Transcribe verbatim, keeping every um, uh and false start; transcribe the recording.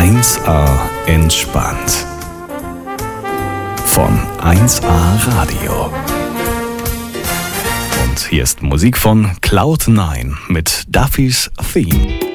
eins A entspannt. Von eins A Radio. Und hier ist Musik von Cloud nine mit Duffy's Theme.